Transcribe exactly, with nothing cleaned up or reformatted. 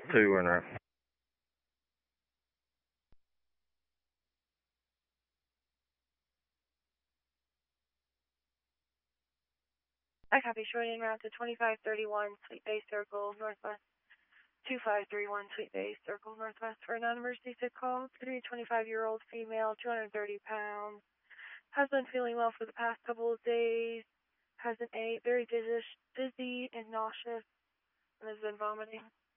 two in there. I copy. Shorty en route to twenty-five thirty-one Sweet Bay Circle, Northwest. two five three one Sweet Bay Circle, Northwest for a non-emergency sick call. It's going to be a twenty-five-year-old female, two hundred thirty pounds. Has been feeling well for the past couple of days. Hasn't ate, very dizzy, dizzy and nauseous, and has been vomiting.